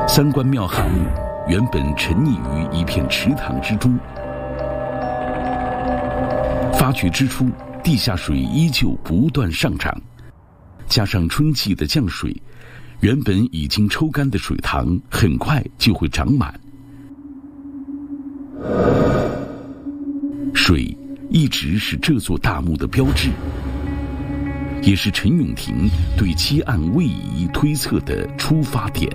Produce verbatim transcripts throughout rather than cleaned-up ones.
三官庙汉墓原本沉溺于一片池塘之中，发掘之初，地下水依旧不断上涨，加上春季的降水，原本已经抽干的水塘很快就会长满。水一直是这座大墓的标志，也是陈永廷对基案位移推测的出发点。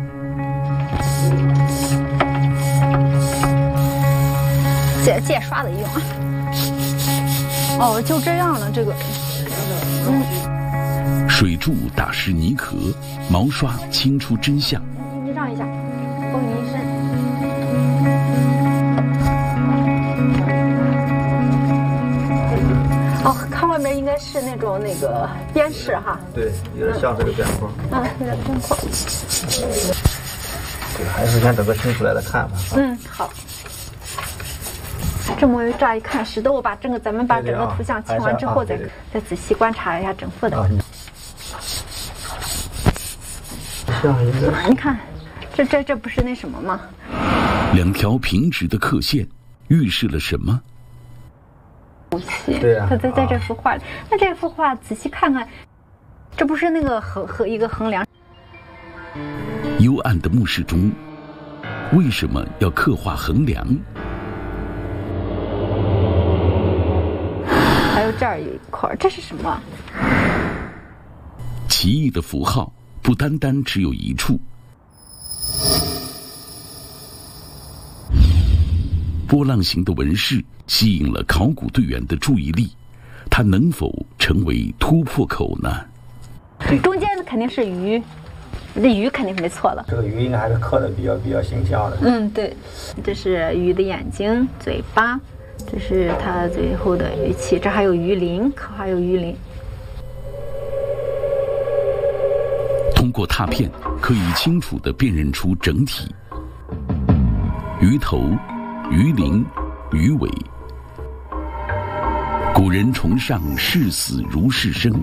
借借刷子用啊！哦，就这样了，这个。嗯。 水柱打湿泥壳，毛刷清出真相。 你你让一下，哦，你一伸。哦，看外面应该是那种那个边饰哈。 对，有点像这个边框。 嗯，有点边框。 这个还是先等个清出来的看吧。 嗯，好。这么乍一看，使得我把整个咱们把整个图像清完之后再，再再仔细观察一下整幅的。 像一个， 你看，这这这不是那什么吗？ 两条平直的刻线，预示了什么？ 武器。 对啊。 它在在这幅画里，那这幅画仔细看看，这不是那个横和一个横梁。 幽暗的墓室中，为什么要刻画横梁？ 还有这儿有一块，这是什么？ 奇异的符号不单单只有一处。波浪形的纹饰吸引了考古队员的注意力，它能否成为突破口呢？ 中间肯定是鱼，这鱼肯定是没错了。 这个鱼应该还是刻的比较比较形象的。 嗯，对，这是鱼的眼睛、嘴巴。这是它最后的语气，这还有鱼鳞，可还有鱼鳞。 通过拓片，可以清楚地辨认出整体：鱼头、鱼鳞、鱼尾。古人崇尚视死如视生。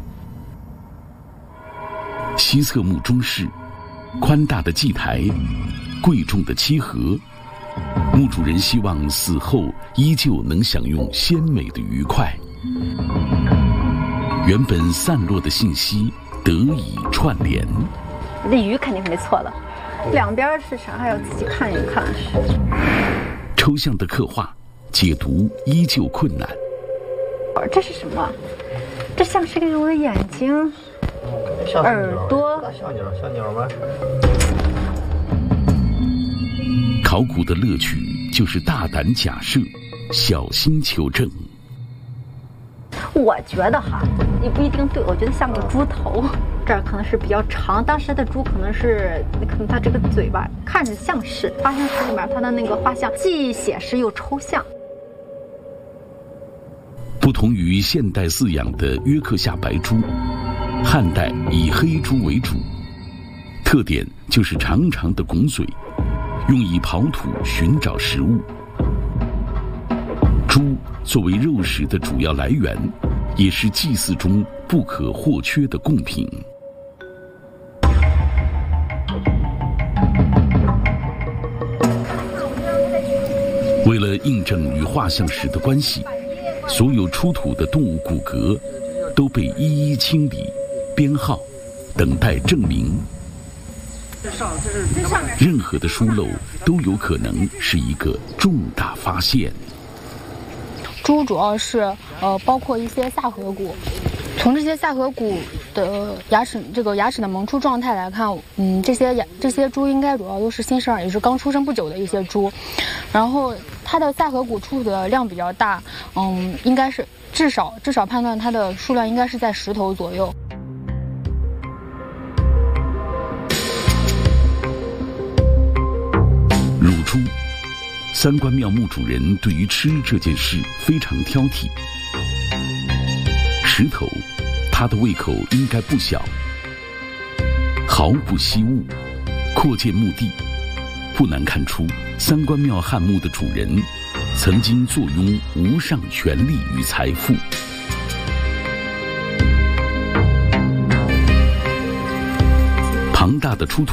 西侧墓中室，宽大的祭台，贵重的漆盒。墓主人希望死后依旧能享用鲜美的愉快，原本散落的信息得以串联。 这鱼肯定是没错了，两边是啥还要仔细看一看。 抽象的刻画，解读依旧困难。 这是什么？这像是个有的眼睛、耳朵。 小鸟，小鸟吗？ 考古的乐趣就是大胆假设，小心求证。 我觉得哈，也不一定对，我觉得像个猪头，这儿可能是比较长。当时的猪可能是，可能它这个嘴巴看着像是画像石里面它的那个画像，既写实又抽象。 不同于现代饲养的约克夏白猪，汉代以黑猪为主，特点就是长长的拱嘴。用以刨土寻找食物。猪作为肉食的主要来源，也是祭祀中不可或缺的贡品。为了印证与画像石的关系，所有出土的动物骨骼都被一一清理、编号，等待证明。任何的疏漏都有可能是一个重大发现。 猪主要是呃包括一些下颌骨，从这些下颌骨的牙齿这个牙齿的萌出状态来看，嗯，这些牙这些猪应该主要都是新生儿，也是刚出生不久的一些猪，然后它的下颌骨出土的量比较大，嗯，应该是至少至少判断它的数量应该是在十头左右。 乳猪，三官庙墓主人对于吃这件事非常挑剔。石头，他的胃口应该不小，毫不惜物，扩建墓地，不难看出三官庙汉墓的主人曾经坐拥无上权力与财富。庞大的出土